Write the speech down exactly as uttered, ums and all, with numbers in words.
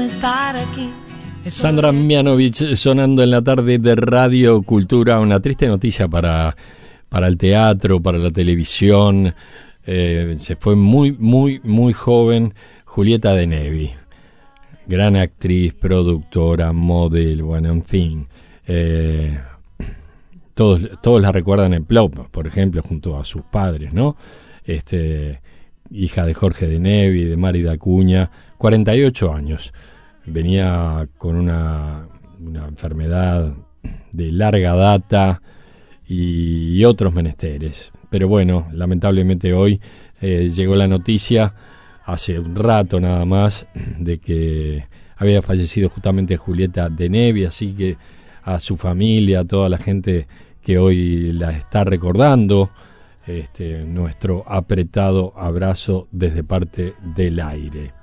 estar aquí. Sandra Mianovich sonando en la tarde de Radio Cultura. Una triste noticia para, para el teatro, para la televisión. Eh, se fue muy, muy, muy joven Julieta de Nevi. Gran actriz, productora, modelo, bueno, en fin. Eh, todos, todos la recuerdan en Plop, por ejemplo, junto a sus padres, ¿no? Este, hija de Jorge de Nevi, de Márida Acuña, cuarenta y ocho años. Venía con una, una enfermedad de larga data y, y otros menesteres. Pero bueno, lamentablemente hoy eh, llegó la noticia, hace un rato nada más, de que había fallecido justamente Julieta de Nevi, así que a su familia, a toda la gente que hoy la está recordando, este, nuestro apretado abrazo desde parte del aire.